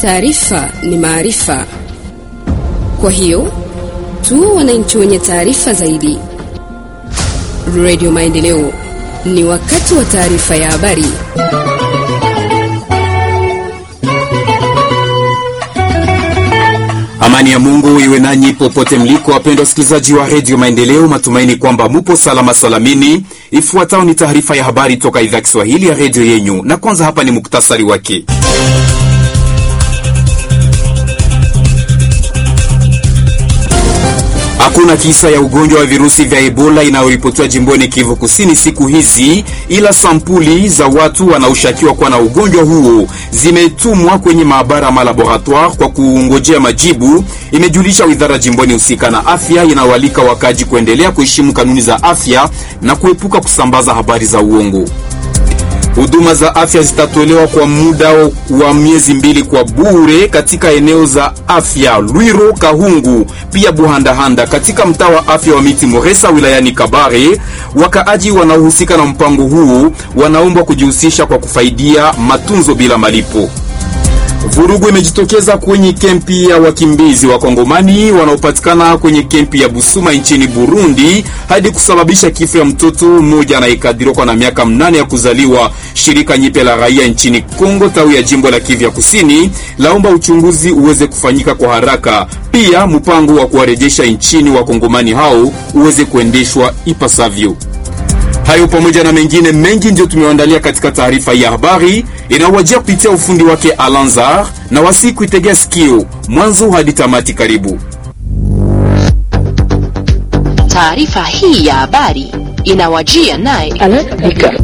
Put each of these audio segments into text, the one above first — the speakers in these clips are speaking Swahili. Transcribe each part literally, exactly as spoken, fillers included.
Taarifa ni maarifa. Kwa hiyo, tu wananchi wenye taarifa zaidi. Radio Maendeleo, ni wakati wa taarifa ya habari. Amani ya Mungu iwe nanyi popote mliko, wapendwa wasikilizaji wa Radio Maendeleo. Matumaini kwamba mupo salama salamini. Ifuatayo ni taarifa ya habari toka idhaa Kiswahili ya radio yenyu, na kwanza hapa ni muktasari wake. Hakuna kisa ya ugonjwa wa virusi vya Ebola inayoripotiwa jimboni Kivu Kusini siku hizi, ila sampuli za watu wanaoshukiwa kuwa na ugonjwa huo zimetumwa kwenye maabara ma laboratoire kwa kungojea majibu, imejulisha wizara jimboni husika na afya. Inawalika wakaji kuendelea kuheshimu kanuni za afya na kuepuka kusambaza habari za uongo. Huduma za afya zitatolewa kwa muda wa miezi mbili kwa bure katika eneo za afya Lwiro, Kahungu, pia Buhandahanda katika mtaa wa afya wa Miti Moresa wilayani Kabare. Wakaaji wanaohusika na mpango huu wanaomba kujihusisha kwa kufaidia matunzo bila malipo. Vurugu imejitokeza kwenye kempi ya wakimbizi wa Kongomani wanaopatikana kwenye kempi ya Busuma nchini Burundi hadi kusababisha kifo ya mtoto mmoja anayekadiriwa kwa na miaka mnane ya kuzaliwa. Shirika nyipe la raia nchini Kongo tawi ya jimbo la Kivu Kusini laomba uchunguzi uweze kufanyika kwa haraka. Pia mpango wa kuwarejesha nchini wa Kongomani hao uweze kuendeshwa ipasavyo. Hayo pamoja na mengine mengi ndio tumewaandalia katika taarifa ya habari inawajia kupitia ufundi wake Alanzar, na wasiku itegea sikio mwanzo hadi tamati. Karibu. Taarifa hii ya habari inawajia naye Alaka.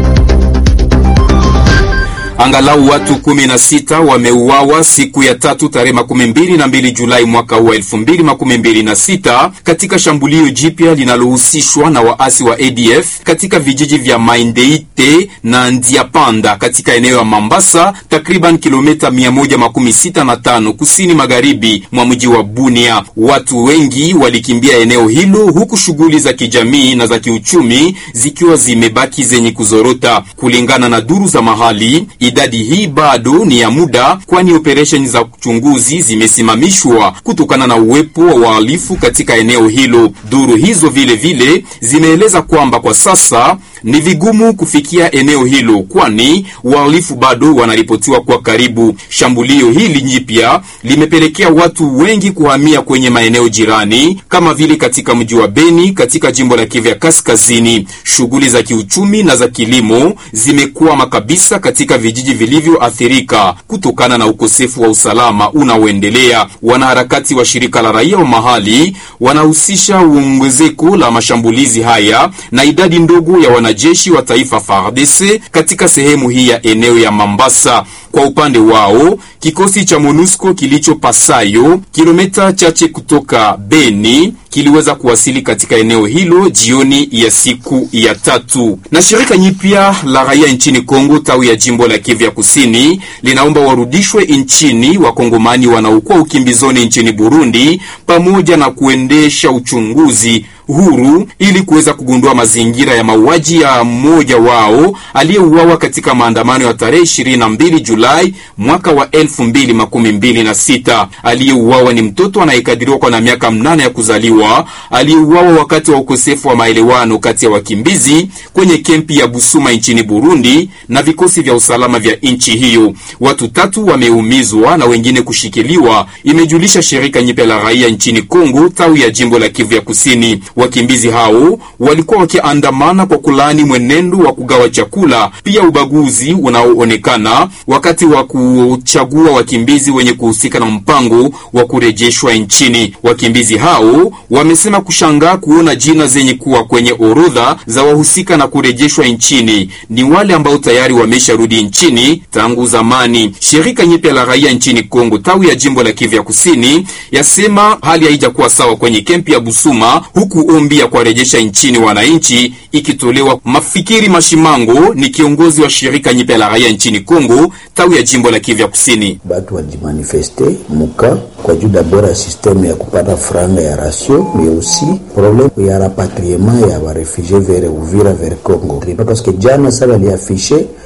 Angalau watu kumi na sita wameuawa siku ya tatu tarehe makumi mbili na mbili Julai mwaka wa elfu mbili makumi mbili na sita katika shambulio jipya linalohusishwa na waasi wa A D F katika vijiji vya Maindeite na Ndiapanda katika eneo ya Mambasa, takriban kilomita mia moja makumi sita na tano kusini magharibi mwa mji wa Bunia. Watu wengi walikimbia eneo hilo, huku shughuli za kijamii na za kiuchumi zikiwa zimebaki zenye kuzorota. Kulingana na duru za mahali, idadi hii bado ni ya muda, kwani operesheni za uchunguzi zimesimamishwa kutokana na uwepo wa wahalifu katika eneo hilo. Duru hizo vile vile zimeeleza kwamba kwa sasa ni vigumu kufikia eneo hilo, kwani wahalifu bado wanaripotiwa kwa karibu. Shambulio hili jipya limepelekea watu wengi kuhamia kwenye maeneo jirani kama vile katika mji wa Beni katika jimbo la Kivu Kaskazini. Shughuli za kiuchumi na za kilimo zimekuwa kabisa katika vijiji vilivyoathirika kutokana na ukosefu wa usalama unaoendelea. Wanaharakati wa shirika la raia wa mahali wanahusisha ongezeko la mashambulizi haya na idadi ndogo ya wanajeshi wa taifa F A R D C katika sehemu hii ya eneo ya Mambasa. Kwa upande wao, kikosi cha MONUSCO kilicho Pasayo, kilomita chache kutoka Beni, kiliweza kuwasili katika eneo hilo jioni ya siku ya tatu. Na shirika nyipya la raia nchini Kongo tawi ya jimbo la Kivu Kusini linaomba warudishwe nchini wakongomani wanaokuwa ukimbizoni nchini Burundi, pamoja na kuendesha uchunguzi huru ili kuweza kugundua mazingira ya mauaji ya mmoja wao aliyeuawa katika maandamano ya tarehe ishirini na mbili Julai mwaka wa elfu mbili makumi mbili na sita. Aliyeuawa ni mtoto anayekadiriwa kwa na miaka mnane ya kuzaliwa, aliyeuawa wakati wa ukosefu wa maelewano kati ya wakimbizi kwenye kempi ya Busuma nchini Burundi na vikosi vya usalama vya nchi hiyo. Watu tatu wameumizwa na wengine kushikiliwa, imejulisha shirika nyipe la raia nchini Kongo tawi ya jimbo la Kivu Kusini. Wakimbizi hao walikuwa wakiandamana kwa kulani mwenendo wa kugawa chakula, pia ubaguzi unaoonekana wakati wa kuchagua wakimbizi wenye kuhusika na mpango wa kurejeshwa nchini. Wakimbizi hao wamesema kushangaa kuona jina zenye kuwa kwenye orodha za wahusika na kurejeshwa nchini ni wale ambao tayari wamesharudi nchini tangu zamani. Shirika nyipya la raia nchini Kongo tawi ya jimbo la Kivu Kusini yasema hali haijakuwa sawa kwenye kempi ya Busuma, huku ombi ya kuwarejesha nchini wananchi ikitolewa. Mafikiri Mashimango ni kiongozi wa shirika nyipya la raia nchini Kongo tawi ya jimbo la Kivu Kusini. Batu wajimanifeste muka kwa juu d'abord ya systeme ya kupata franga ya ratio, mais aussi problème ya rapatriement ya wa réfugiés vers Uvira vers Congo. Parce que jana ça va les afficher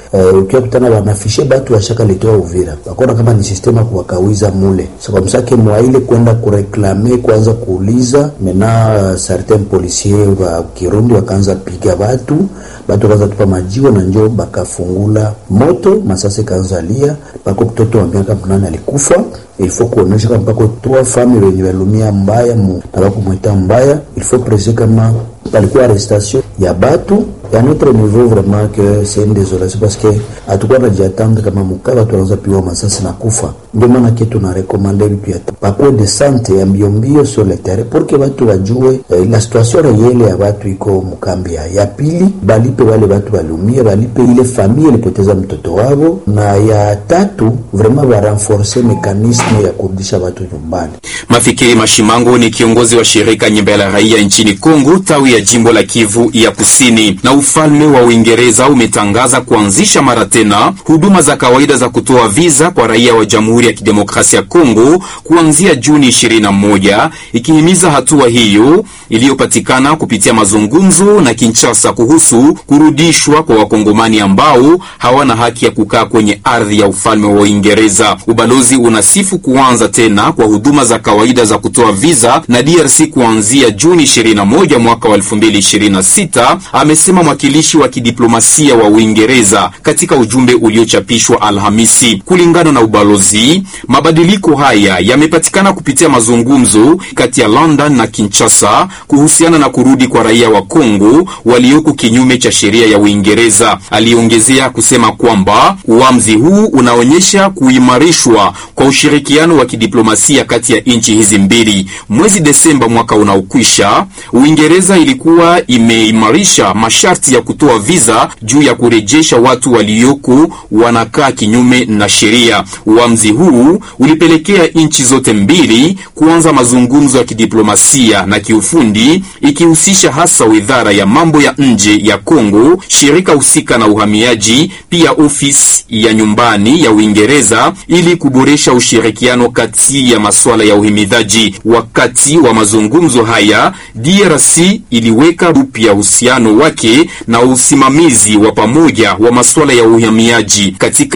uh, ukiwa kutana wanafishe batu washaka letewa Uvira bakona kama ni sistema kuwakawiza mule so kwa msake mwaile kwenda kureklame kwanza kuuliza mena uh, certain policier wa Kirundi wakaanza piga batu batu kaanza tupa majiwa na njoo bakafungula moto masase kaanza lia bako mtoto wa miaka mnane alikufa. Il faut kuonesha kama pako trois famille wenye walumia mbaya mu na bako mwita mbaya. Il faut préciser kama palikuwa arrestation ya batu ya notre niveau vraiment que c'est une désolation parce que atakuwa anajiatanga kama mukaba tuanza piwa masasi na kufa. Ndio maana kitu na recommander pia pako de santé ya mbiombio sur le terrain pour que watu wajue eh, la situation réelle ya watu iko mkambi ya, ya pili balipe wale watu walumia balipe ile familia ilipoteza mtoto wao na ya tatu vraiment wa renforcer mécanisme ya kurudisha watu nyumbani. Mafikiri Mashimango ni kiongozi wa shirika Nyumba ya Raia nchini Kongo tawi ya jimbo la Kivu ya Kusini. Na ufalme wa Uingereza umetangaza kuanzisha mara tena huduma za kawaida za kutoa visa kwa raia wa Jamhuri ya Kidemokrasia ya Kongo kuanzia Juni ishirini na moja, ikihimiza hatua hiyo iliyopatikana kupitia mazungumzo na Kinshasa kuhusu kurudishwa kwa wakongomani ambao hawana haki ya kukaa kwenye ardhi ya ufalme wa Uingereza. Ubalozi unasifu kuanza tena kwa huduma za kawaida za kutoa visa na D R C kuanzia Juni ishirini na moja mwaka wa elfu mbili ishirini na sita, amesema mwakilishi wa kidiplomasia wa Uingereza katika ujumbe uliochapishwa Alhamisi. Kulingana na ubalozi, mabadiliko haya yamepatikana kupitia mazungumzo kati ya London na Kinshasa kuhusiana na kurudi kwa raia wa Kongo walioko kinyume cha sheria ya Uingereza. Aliongezea kusema kwamba uamuzi huu unaonyesha kuimarishwa kwa ushirikiano wa kidiplomasia kati ya nchi hizi mbili. Mwezi Desemba mwaka unaokwisha, Uingereza ilikuwa imeimarisha masharti ya kutoa visa juu ya kurejesha watu walioko wanakaa kinyume na sheria. Uamuzi huu ulipelekea nchi zote mbili kuanza mazungumzo ya kidiplomasia na kiufundi, ikihusisha hasa Wizara ya Mambo ya Nje ya Kongo, shirika husika na uhamiaji, pia ofisi ya nyumbani ya Uingereza ili kuboresha ushirikiano kati ya masuala ya uhimidaji. Wakati wa mazungumzo haya, D R C iliweka upya uhusiano wake na usimamizi wa pamoja wa masuala ya uhamiaji katika